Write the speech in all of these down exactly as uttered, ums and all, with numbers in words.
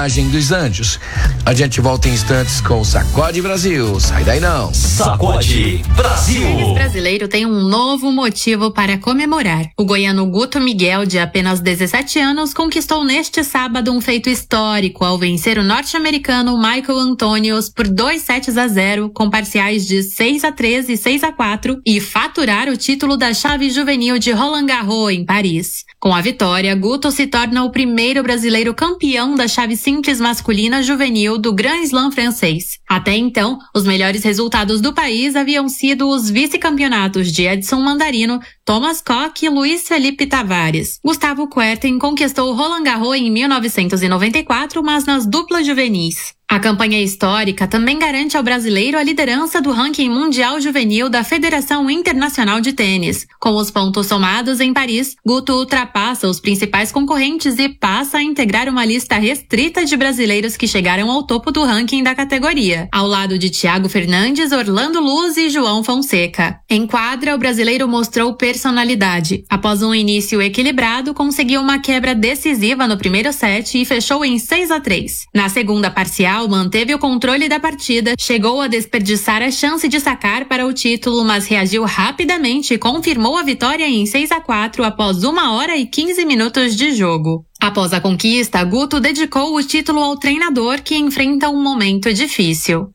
Vargem dos Anjos. A gente volta em instantes com o Sacode Brasil. Sai daí não. Sacode Brasil. O tênis brasileiro tem um novo motivo para comemorar. O goiano Guto Miguel, de apenas dezessete anos, conquistou neste sábado um feito histórico ao vencer o norte-americano Michael Antonius por dois sets a zero, com parciais de seis a três e seis a quatro, e faturar o título da chave juvenil de Roland Garros em Paris. Com a vitória, Guto se torna o primeiro brasileiro campeão da chave simples masculina juvenil do Grand Slam francês. Até então, os melhores resultados do país haviam sido os vice-campeonatos de Edson Mandarino, Thomas Koch e Luiz Felipe Tavares. Gustavo Kuerten conquistou o Roland Garros em mil novecentos e noventa e quatro, mas nas duplas juvenis. A campanha histórica também garante ao brasileiro a liderança do ranking mundial juvenil da Federação Internacional de Tênis. Com os pontos somados em Paris, Guto ultrapassa os principais concorrentes e passa a integrar uma lista restrita de brasileiros que chegaram ao topo do ranking da categoria, ao lado de Thiago Fernandes, Orlando Luz e João Fonseca. Em quadra, o brasileiro mostrou personalidade. Após um início equilibrado, conseguiu uma quebra decisiva no primeiro set e fechou em seis a três. Na segunda parcial, manteve o controle da partida, chegou a desperdiçar a chance de sacar para o título, mas reagiu rapidamente e confirmou a vitória em seis a quatro após uma hora e quinze minutos de jogo. Após a conquista, Guto dedicou o título ao treinador, que enfrenta um momento difícil.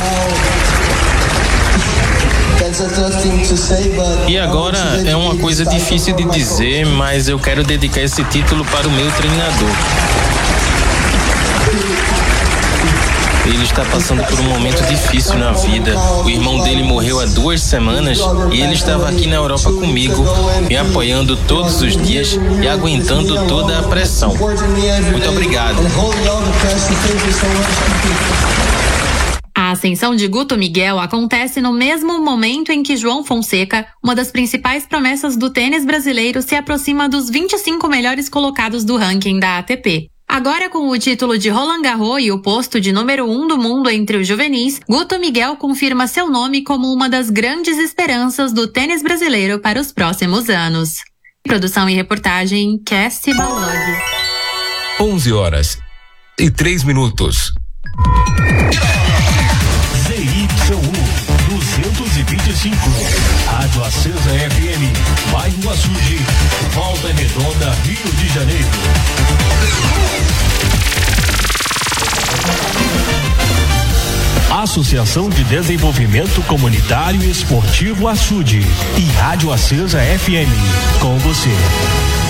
E agora é uma coisa difícil de dizer, mas eu quero dedicar esse título para o meu treinador. Ele está passando por um momento difícil na vida. O irmão dele morreu há duas semanas e ele estava aqui na Europa comigo, me apoiando todos os dias e aguentando toda a pressão. Muito obrigado. A ascensão de Guto Miguel acontece no mesmo momento em que João Fonseca, uma das principais promessas do tênis brasileiro, se aproxima dos vinte e cinco melhores colocados do ranking da A T P. Agora, com o título de Roland Garros e o posto de número um do mundo entre os juvenis, Guto Miguel confirma seu nome como uma das grandes esperanças do tênis brasileiro para os próximos anos. Produção e reportagem, Cassie Balog. onze horas e três minutos. Z Y U duzentos e vinte e cinco, Rádio Acesa F M, bairro Açude, Volta Redonda, Rio de Janeiro. Associação de Desenvolvimento Comunitário e Esportivo Açude e Rádio Acesa F M, com você.